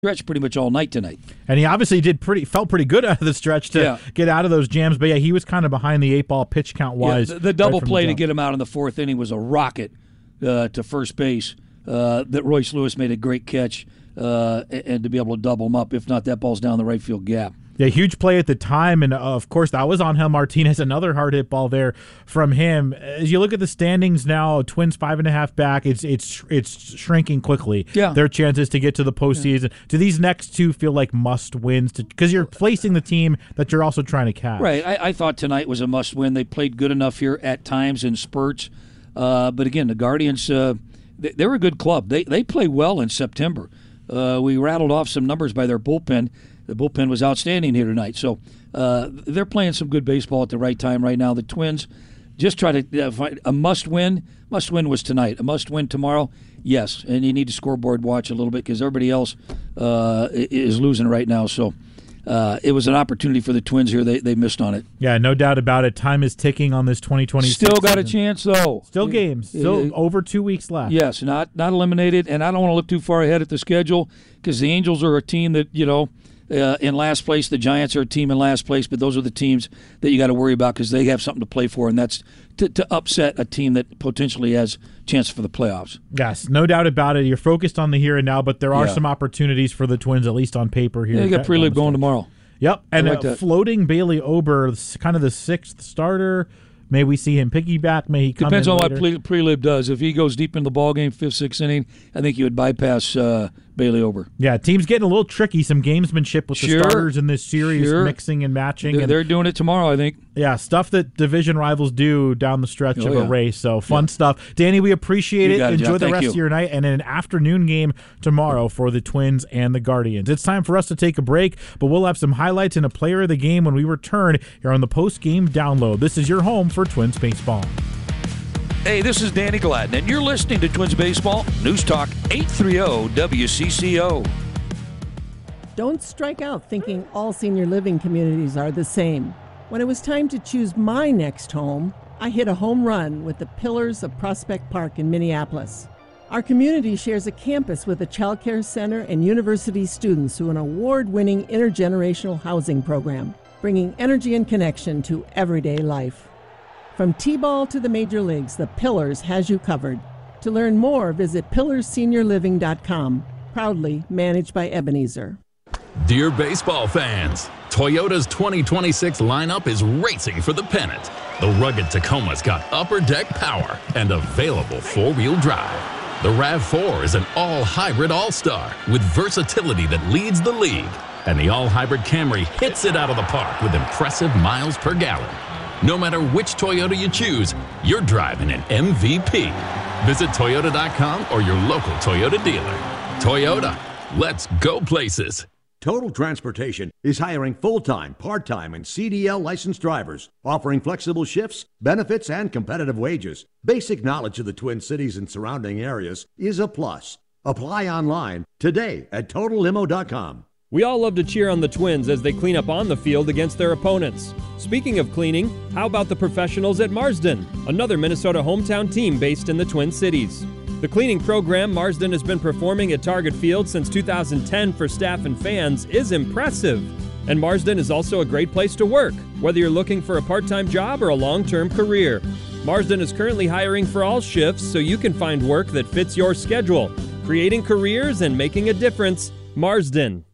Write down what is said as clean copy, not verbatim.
stretch pretty much all night tonight. And he obviously felt pretty good out of the stretch to get out of those jams. But, yeah, he was kind of behind the 8-ball pitch count-wise. Yeah, the double play to get him out in the fourth inning was a rocket to first base. That Royce Lewis made a great catch and to be able to double him up. If not, that ball's down the right field gap. Yeah, huge play at the time, and of course that was Angel Martinez, another hard hit ball there from him. As you look at the standings now, Twins 5.5 back. It's shrinking quickly. Yeah, their chances to get to the postseason. Yeah. Do these next two feel like must wins? Because you're placing the team that you're also trying to catch. Right. I thought tonight was a must win. They played good enough here at times in spurts, but again, the Guardians they're a good club. They play well in September. We rattled off some numbers by their bullpen. The bullpen was outstanding here tonight. So they're playing some good baseball at the right time right now. The Twins just try to find a must-win. Must-win was tonight. A must-win tomorrow, yes. And you need to scoreboard watch a little bit because everybody else is losing right now. So it was an opportunity for the Twins here. They missed on it. Yeah, no doubt about it. Time is ticking on this 2026 Still got a chance, though. Still games. Still over 2 weeks left. Yes, not eliminated. And I don't want to look too far ahead at the schedule because the Angels are a team that, in last place. The Giants are a team in last place, but those are the teams that you got to worry about because they have something to play for, and that's to upset a team that potentially has a chance for the playoffs. Yes, no doubt about it. You're focused on the here and now, but there are some opportunities for the Twins, at least on paper here. Yeah, you got Prelude going tomorrow. Yep, and floating Bailey Ober, kind of the sixth starter. May we see him piggyback? May he come Depends in on later? what Prelude does. If he goes deep in the ballgame, 5th, 6th inning, I think you would bypass Bailey Ober. Yeah, team's getting a little tricky. Some gamesmanship with the starters in this series, mixing and matching. They're doing it tomorrow, I think. Yeah, stuff that division rivals do down the stretch of a race. So fun stuff. Danny, we appreciate it. Enjoy the rest of your night and an afternoon game tomorrow for the Twins and the Guardians. It's time for us to take a break, but we'll have some highlights and a player of the game when we return here on the post-game download. This is your home for Twins baseball. Hey, this is Danny Gladden, and you're listening to Twins Baseball, News Talk 830 WCCO. Don't strike out thinking all senior living communities are the same. When it was time to choose my next home, I hit a home run with the Pillars of Prospect Park in Minneapolis. Our community shares a campus with a child care center and university students through an award-winning intergenerational housing program, bringing energy and connection to everyday life. From T-ball to the major leagues, the Pillars has you covered. To learn more, visit pillarseniorliving.com, proudly managed by Ebenezer. Dear baseball fans, Toyota's 2026 lineup is racing for the pennant. The rugged Tacoma's got upper deck power and available four-wheel drive. The RAV4 is an all-hybrid all-star with versatility that leads the league. And the all-hybrid Camry hits it out of the park with impressive miles per gallon. No matter which Toyota you choose, you're driving an MVP. Visit Toyota.com or your local Toyota dealer. Toyota, let's go places. Total Transportation is hiring full-time, part-time, and CDL licensed drivers, offering flexible shifts, benefits, and competitive wages. Basic knowledge of the Twin Cities and surrounding areas is a plus. Apply online today at TotalLimo.com. We all love to cheer on the Twins as they clean up on the field against their opponents. Speaking of cleaning, how about the professionals at Marsden, another Minnesota hometown team based in the Twin Cities? The cleaning program Marsden has been performing at Target Field since 2010 for staff and fans is impressive. And Marsden is also a great place to work, whether you're looking for a part-time job or a long-term career. Marsden is currently hiring for all shifts so you can find work that fits your schedule. Creating careers and making a difference, Marsden.